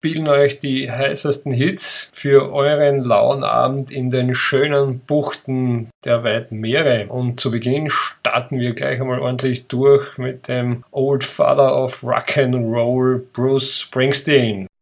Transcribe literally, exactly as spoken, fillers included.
spielen euch die heißesten Hits für euren lauen Abend in den schönen Buchten der weiten Meere. Und zu Beginn starten wir gleich einmal ordentlich durch mit dem Old Father of Rock and Roll, Bruce Springsteen.